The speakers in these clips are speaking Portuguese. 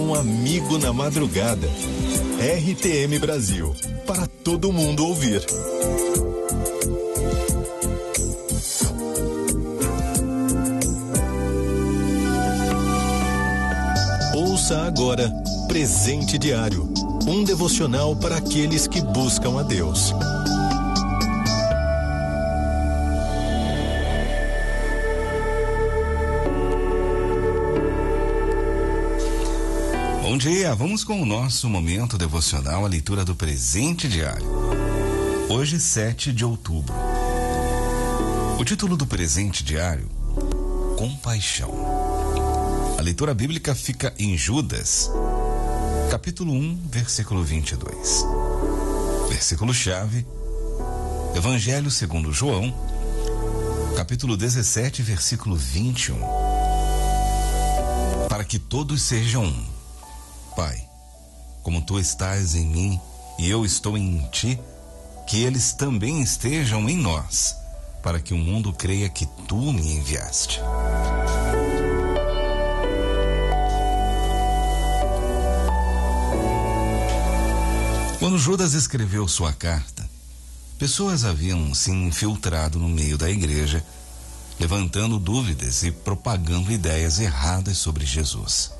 um amigo na madrugada. RTM Brasil, para todo mundo ouvir. Ouça agora Presente Diário, um devocional para aqueles que buscam a Deus. Bom dia, vamos com o nosso momento devocional, a leitura do Presente Diário. Hoje, 7 de outubro. O título do Presente Diário: Compaixão. A leitura bíblica fica em Judas, capítulo 1, versículo 22. Versículo-chave, Evangelho segundo João, capítulo 17, versículo 21. Para que todos sejam um. Pai, como tu estás em mim e eu estou em ti, que eles também estejam em nós, para que o mundo creia que tu me enviaste. Quando Judas escreveu sua carta, pessoas haviam se infiltrado no meio da igreja, levantando dúvidas e propagando ideias erradas sobre Jesus.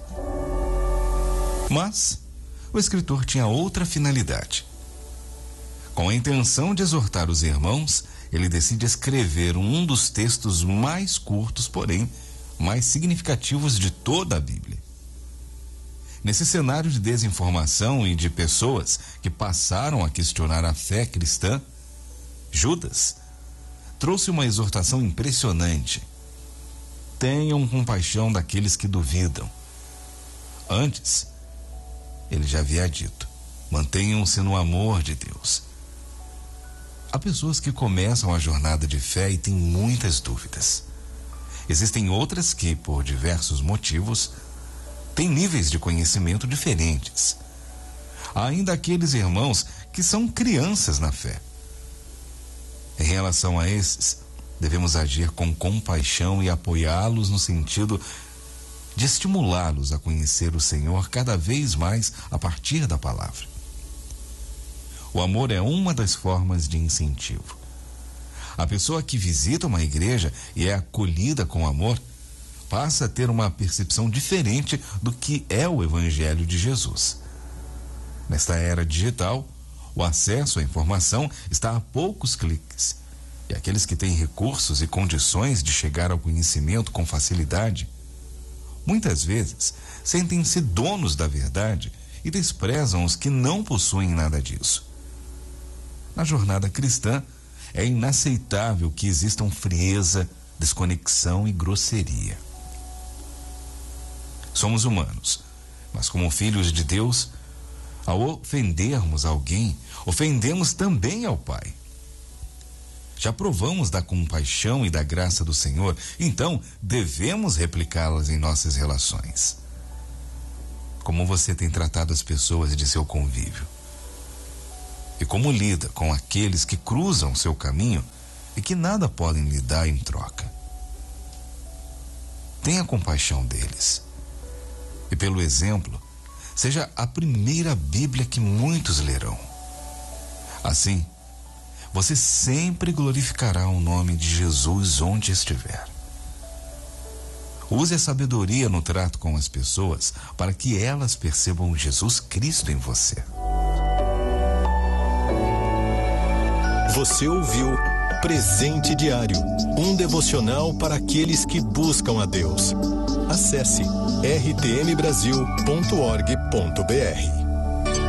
Mas o escritor tinha outra finalidade. Com a intenção de exortar os irmãos, ele decide escrever um dos textos mais curtos, porém mais significativos de toda a Bíblia. Nesse cenário de desinformação e de pessoas que passaram a questionar a fé cristã, Judas trouxe uma exortação impressionante. Tenham compaixão daqueles que duvidam. Antes, ele já havia dito: mantenham-se no amor de Deus. Há pessoas que começam a jornada de fé e têm muitas dúvidas. Existem outras que, por diversos motivos, têm níveis de conhecimento diferentes. Há ainda aqueles irmãos que são crianças na fé. Em relação a esses, devemos agir com compaixão e apoiá-los no sentido de estimulá-los a conhecer o Senhor cada vez mais a partir da palavra. O amor é uma das formas de incentivo. A pessoa que visita uma igreja e é acolhida com amor passa a ter uma percepção diferente do que é o Evangelho de Jesus. Nesta era digital, o acesso à informação está a poucos cliques, e aqueles que têm recursos e condições de chegar ao conhecimento com facilidade, muitas vezes sentem-se donos da verdade e desprezam os que não possuem nada disso. Na jornada cristã, é inaceitável que existam frieza, desconexão e grosseria. Somos humanos, mas como filhos de Deus, ao ofendermos alguém, ofendemos também ao Pai. Já provamos da compaixão e da graça do Senhor, então devemos replicá-las em nossas relações. Como você tem tratado as pessoas de seu convívio? E como lida com aqueles que cruzam seu caminho e que nada podem lhe dar em troca? Tenha compaixão deles. E pelo exemplo, seja a primeira Bíblia que muitos lerão. Assim, você sempre glorificará o nome de Jesus onde estiver. Use a sabedoria no trato com as pessoas para que elas percebam Jesus Cristo em você. Você ouviu Presente Diário, um devocional para aqueles que buscam a Deus. Acesse rtmbrasil.org.br.